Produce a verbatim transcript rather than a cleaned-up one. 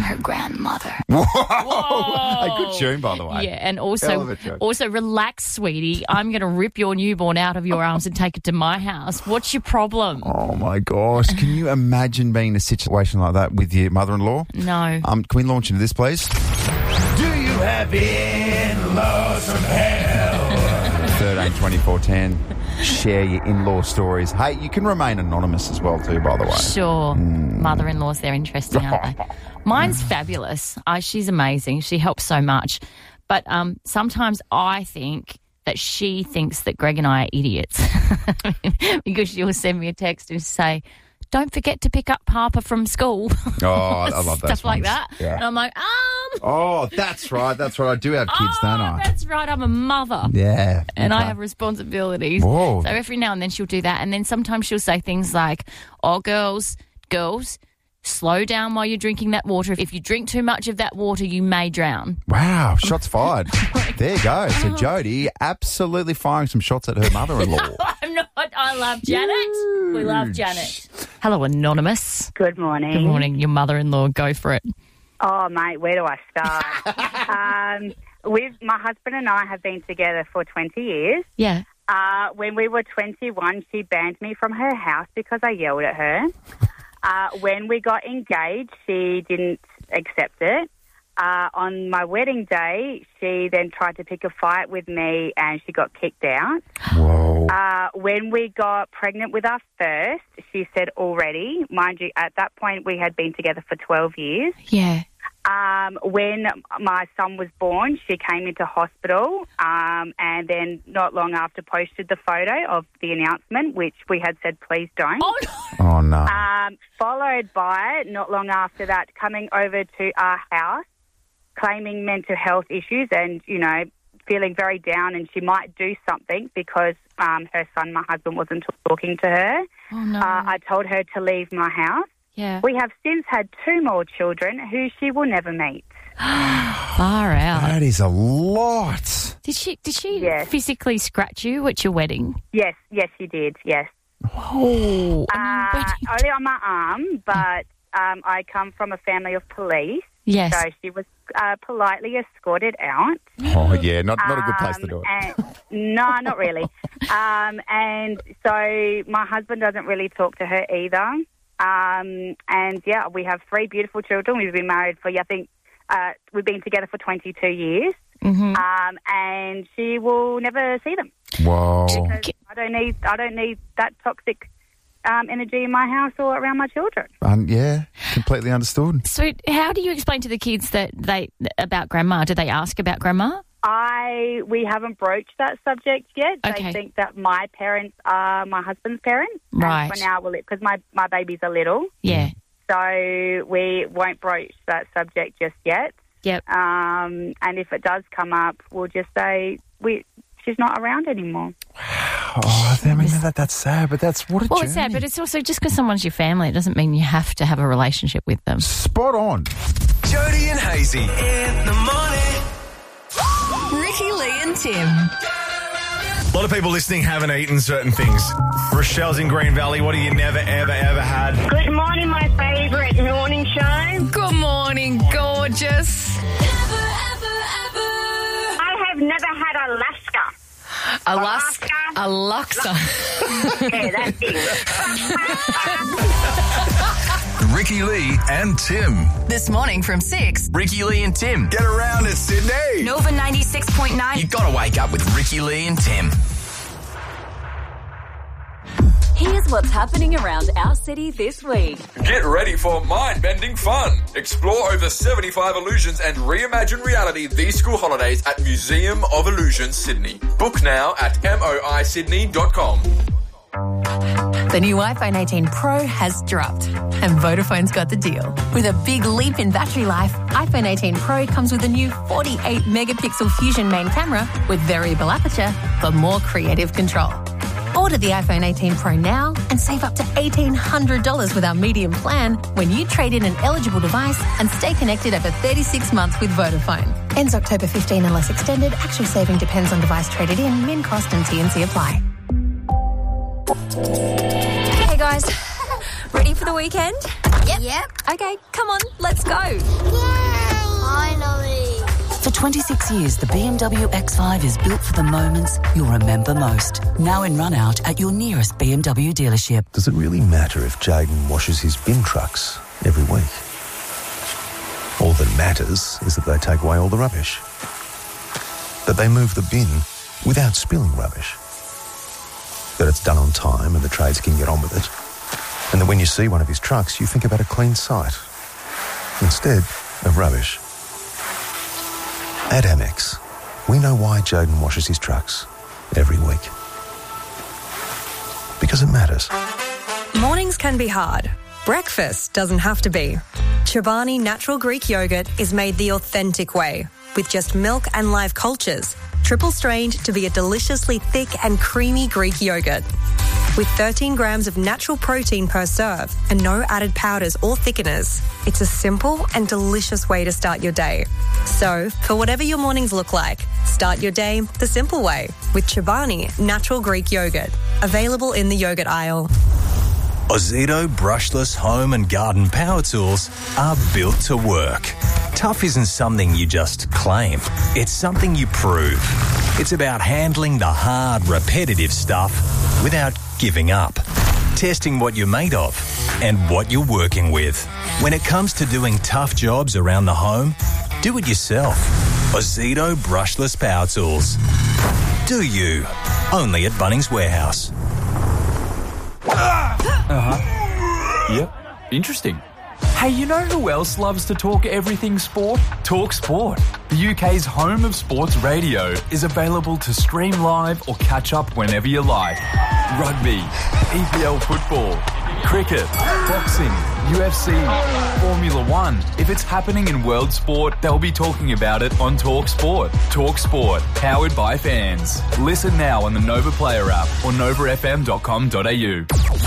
her grandmother. Whoa. Whoa. A good tune, by the way. Yeah, and Hell also, of a tune. also relax, sweetie. I'm going to rip your newborn out of your arms and take it to my house. What's your problem? Oh, my gosh. Can you imagine being in a situation like that with your mother-in-law? No. Um, can we launch into this, please? Do you have in-laws from hell? thirteen twenty-four ten. Share your in-law stories. Hey, you can remain anonymous as well too, by the way. Sure. Mm. Mother-in-laws, they're interesting, aren't they? Mine's fabulous. I, she's amazing. She helps so much. But um, sometimes I think that she thinks that Greg and I are idiots because she'll send me a text and say, don't forget to pick up Papa from school. Oh, I love that. Stuff like that. Yeah. And I'm like, um. Oh, that's right. That's right. I do have kids, oh, don't I? That's right. I'm a mother. Yeah. And okay. I have responsibilities. Whoa. So every now and then she'll do that. And then sometimes she'll say things like, oh, girls, girls, slow down while you're drinking that water. If you drink too much of that water, you may drown. Wow, shots fired. There you go. So Jody absolutely firing some shots at her mother-in-law. I'm not. I love Janet. We love Janet. Hello, Anonymous. Good morning. Good morning. Your mother-in-law. Go for it. Oh, mate, where do I start? um, we've, my husband and I have been together for twenty years. Yeah. Uh, when we were twenty-one, she banned me from her house because I yelled at her. Uh, when we got engaged, she didn't accept it. Uh, on my wedding day, she then tried to pick a fight with me and she got kicked out. Whoa. Uh, when we got pregnant with our first, she said already, mind you, at that point we had been together for twelve years. Yeah. Um, when my son was born, she came into hospital um, and then not long after posted the photo of the announcement, which we had said, please don't. Oh, no. Oh, no. Um, followed by, not long after that, coming over to our house, claiming mental health issues and, you know, feeling very down and she might do something because um, her son, my husband, wasn't talking to her. Oh, no. Uh, I told her to leave my house. Yeah. We have since had two more children who she will never meet. Far out. That is a lot. Did she Did she Yes. physically scratch you at your wedding? Yes, yes, she did, yes. Oh. I Uh, mean, when- only on my arm, but um, I come from a family of police, yes. so she was uh, politely escorted out. Oh, yeah, not, not a good place to do it. Um, and, no, not really. um, and so my husband doesn't really talk to her either. Um, and, yeah, we have three beautiful children. We've been married for, I think, uh, we've been together for twenty-two years. Mm-hmm. Um, and she will never see them. Whoa. Because I don't need, I don't need that toxic um, energy in my house or around my children. Um, yeah, completely understood. So how do you explain to the kids that they about grandma? Do they ask about grandma? I we haven't broached that subject yet. Okay. They think that my parents are my husband's parents. Right. And for now, we'll because my my babies are little, Yeah. so we won't broach that subject just yet. Yep. Um, and if it does come up, we'll just say we she's not around anymore. Oh, I mean, that, that's sad, but that's what a Well, journey. it's sad, but it's also just because someone's your family, it doesn't mean you have to have a relationship with them. Spot on. Jody and Hazy in the morning. Ricky, Lee and Tim. A lot of people listening haven't eaten certain things. Rochelle's in Green Valley. What have you never, ever, ever had? Good morning, my favourite morning show. Good morning, gorgeous. I have never had Alaska. Alaska. Alaska. Yeah, that's it. Ricky Lee and Tim. This morning from six. Ricky Lee and Tim. Get around it, Sydney. Nova ninety-six point nine. You gotta wake up with Ricky Lee and Tim. Here's what's happening around our city this week. Get ready for mind-bending fun. Explore over seventy-five illusions and reimagine reality these school holidays at Museum of Illusions, Sydney. Book now at moi sydney dot com. The new iPhone eighteen Pro has dropped, and Vodafone's got the deal. With a big leap in battery life, iPhone eighteen Pro comes with a new forty-eight megapixel Fusion main camera with variable aperture for more creative control. Order the iPhone eighteen Pro now and save up to eighteen hundred dollars with our medium plan when you trade in an eligible device and stay connected over thirty-six months with Vodafone. Ends October fifteenth unless extended. Actual saving depends on device traded in. Min cost and T and C apply. Hey guys, Ready for the weekend? Yep. Yep. Okay, come on, let's go. Yay! Finally. For twenty-six years, the B M W X five is built for the moments you'll remember most. Now in run-out at your nearest B M W dealership. Does it really matter if Jayden washes his bin trucks every week? All that matters is that they take away all the rubbish. That they move the bin without spilling rubbish. That it's done on time and the trades can get on with it. And that when you see one of his trucks, you think about a clean site instead of rubbish. At Amex, we know why Jayden washes his trucks every week. Because it matters. Mornings can be hard. Breakfast doesn't have to be. Chobani Natural Greek Yogurt is made the authentic way, with just milk and live cultures, triple strained to be a deliciously thick and creamy Greek yogurt. With thirteen grams of natural protein per serve and no added powders or thickeners, it's a simple and delicious way to start your day. So, for whatever your mornings look like, start your day the simple way with Chobani Natural Greek Yogurt. Available in the yogurt aisle. Ozito brushless home and garden power tools are built to work. Tough isn't something you just claim. It's something you prove. It's about handling the hard, repetitive stuff without giving up. Testing what you're made of and what you're working with. When it comes to doing tough jobs around the home, do it yourself. Ozito brushless power tools. Do you? Only at Bunnings Warehouse. Uh-huh. Yep. Interesting. Hey, you know who else loves to talk everything sport? Talk Sport. The U K's home of sports radio is available to stream live or catch up whenever you like. Rugby, E P L football, cricket, boxing, U F C, Formula One. If it's happening in world sport, they'll be talking about it on Talk Sport. Talk Sport, powered by fans. Listen now on the Nova Player app or nova f m dot com dot a u.